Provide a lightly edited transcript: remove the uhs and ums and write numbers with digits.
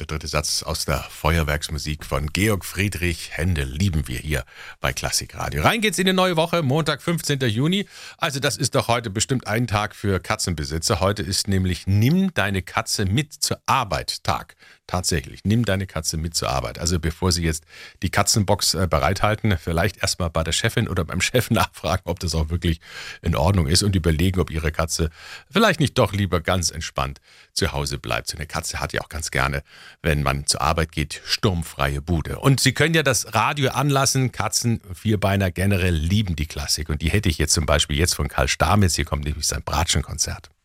dritte Satz aus der Feuerwerksmusik von Georg Friedrich Händel lieben wir hier bei Klassikradio. Rein geht's in die neue Woche, Montag, 15. Juni. Also das ist doch heute bestimmt ein Tag für Katzenbesitzer. Heute ist nämlich Nimm deine Katze mit zur Arbeit Tag. Tatsächlich, nimm deine Katze mit zur Arbeit. Also bevor Sie jetzt die Katzenbox bereithalten, vielleicht erstmal bei der Chefin oder beim Chef nachfragen, ob das auch wirklich in Ordnung ist und überlegen, ob Ihre Katze vielleicht nicht doch lieber ganz entspannt zu Hause bleibt. So eine Katze hat ja auch ganz gerne, wenn man zur Arbeit geht, sturmfreie Bude. Und Sie können ja das Radio anlassen. Katzen, Vierbeiner generell lieben die Klassik. Und die hätte ich jetzt zum Beispiel jetzt von Karl Stamitz. Hier kommt nämlich sein Bratschenkonzert.